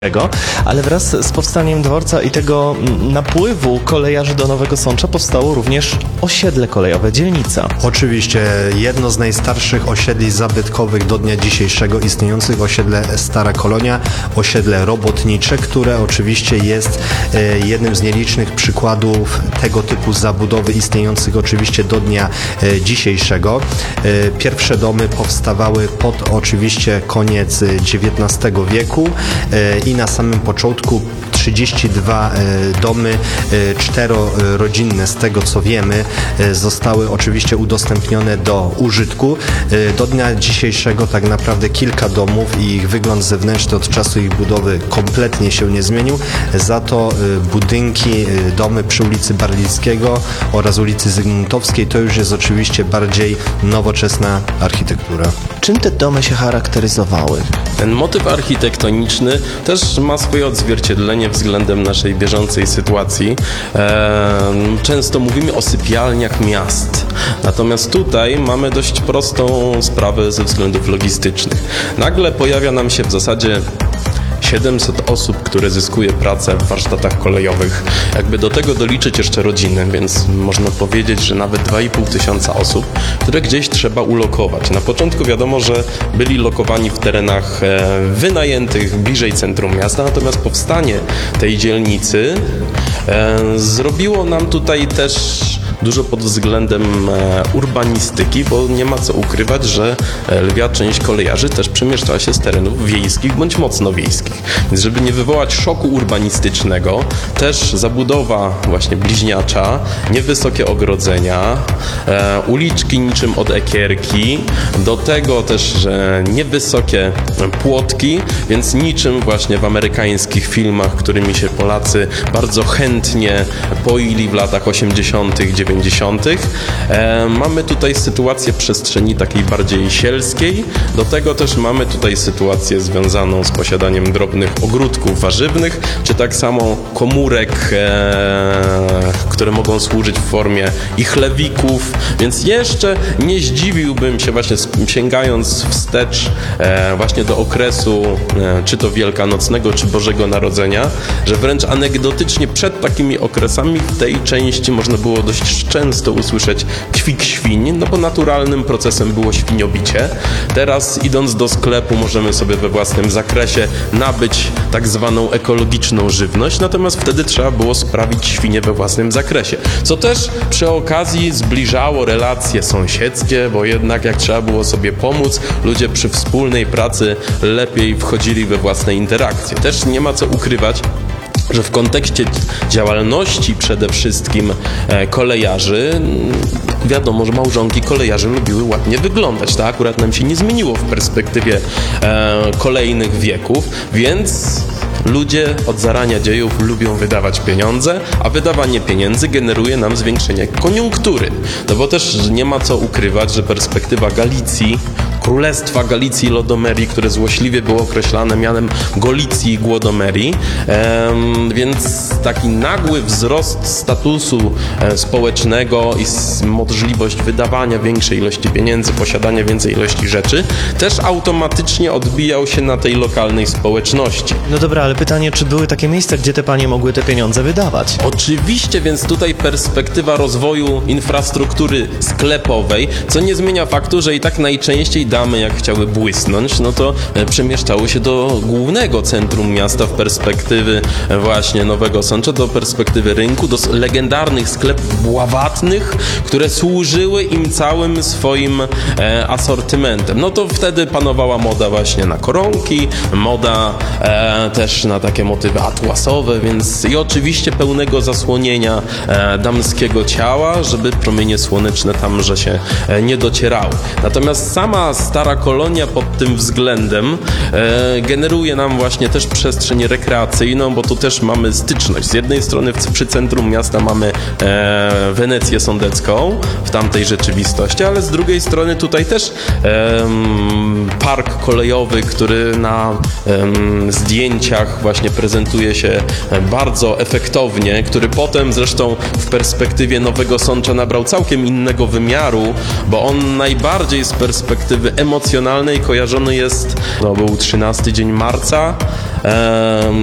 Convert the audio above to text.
Ale wraz z powstaniem dworca i tego napływu kolejarzy do Nowego Sącza powstało również osiedle kolejowe, dzielnica. Oczywiście jedno z najstarszych osiedli zabytkowych do dnia dzisiejszego istniejących, osiedle Stara Kolonia, osiedle robotnicze, które oczywiście jest jednym z nielicznych przykładów tego typu zabudowy istniejących oczywiście do dnia dzisiejszego. Pierwsze domy powstawały pod oczywiście koniec XIX wieku i na samym początku 32 domy czterorodzinne, z tego co wiemy, zostały oczywiście udostępnione do użytku. Do dnia dzisiejszego tak naprawdę kilka domów i ich wygląd zewnętrzny od czasu ich budowy kompletnie się nie zmienił. Za to budynki, domy przy ulicy Barlickiego oraz ulicy Zygmuntowskiej to już jest oczywiście bardziej nowoczesna architektura. Czym te domy się charakteryzowały? Ten motyw architektoniczny też ma swoje odzwierciedlenie względem naszej bieżącej sytuacji. Często mówimy o sypialniach miast, natomiast tutaj mamy dość prostą sprawę ze względów logistycznych. Nagle pojawia nam się w zasadzie 700 osób, które zyskuje pracę w warsztatach kolejowych. Jakby do tego doliczyć jeszcze rodzinę, więc można powiedzieć, że nawet 2500 osób, które gdzieś trzeba ulokować. Na początku wiadomo, że byli lokowani w terenach wynajętych bliżej centrum miasta, natomiast powstanie tej dzielnicy zrobiło nam tutaj też dużo pod względem urbanistyki, bo nie ma co ukrywać, że lwia część kolejarzy też przemieszczała się z terenów wiejskich bądź mocno wiejskich. Więc żeby nie wywołać szoku urbanistycznego, też zabudowa właśnie bliźniacza, niewysokie ogrodzenia, uliczki niczym od ekierki, do tego też niewysokie płotki, więc niczym właśnie w amerykańskich filmach, którymi się Polacy bardzo chętnie poili w latach 80., 90. Mamy tutaj sytuację przestrzeni takiej bardziej sielskiej. Do tego też mamy tutaj sytuację związaną z posiadaniem drobnych ogródków warzywnych, czy tak samo komórek, które mogą służyć w formie i chlewików, więc jeszcze nie zdziwiłbym się właśnie sięgając wstecz właśnie do okresu czy to wielkanocnego, czy Bożego Narodzenia, że wręcz anegdotycznie przed takimi okresami w tej części można było dość często usłyszeć kwik świń, no bo naturalnym procesem było świniobicie. Teraz idąc do sklepu możemy sobie we własnym zakresie nabyć tak zwaną ekologiczną żywność, natomiast wtedy trzeba było sprawić świnie we własnym zakresie, co też przy okazji zbliżało relacje sąsiedzkie, bo jednak jak trzeba było sobie pomóc, ludzie przy wspólnej pracy lepiej wchodzili we własne interakcje. Też nie ma co ukrywać, że w kontekście działalności przede wszystkim kolejarzy, wiadomo, że małżonki kolejarzy lubiły ładnie wyglądać. To akurat nam się nie zmieniło w perspektywie kolejnych wieków, więc ludzie od zarania dziejów lubią wydawać pieniądze, a wydawanie pieniędzy generuje nam zwiększenie koniunktury. No bo też nie ma co ukrywać, że perspektywa Galicji, Królestwa Galicji i Lodomerii, które złośliwie było określane mianem Golicji i Głodomerii, więc taki nagły wzrost statusu społecznego i możliwość wydawania większej ilości pieniędzy, posiadania więcej ilości rzeczy, też automatycznie odbijał się na tej lokalnej społeczności. No dobra, ale pytanie, czy były takie miejsca, gdzie te panie mogły te pieniądze wydawać? Oczywiście, więc tutaj perspektywa rozwoju infrastruktury sklepowej, co nie zmienia faktu, że i tak najczęściej damy, jak chciały błysnąć, no to przemieszczały się do głównego centrum miasta w perspektywy właśnie Nowego Sącza, do perspektywy rynku, do legendarnych sklepów bławatnych, które służyły im całym swoim asortymentem. No to wtedy panowała moda właśnie na koronki, moda też na takie motywy atłasowe, więc i oczywiście pełnego zasłonienia damskiego ciała, żeby promienie słoneczne tamże się nie docierały. Natomiast sama Stara Kolonia pod tym względem generuje nam właśnie też przestrzeń rekreacyjną, bo tu też mamy styczność. Z jednej strony przy centrum miasta mamy Wenecję Sądecką w tamtej rzeczywistości, ale z drugiej strony tutaj też park kolejowy, który na zdjęciach właśnie prezentuje się bardzo efektownie, który potem zresztą w perspektywie Nowego Sącza nabrał całkiem innego wymiaru, bo on najbardziej z perspektywy powiedzmy emocjonalne i kojarzony jest, to był 13 dzień marca,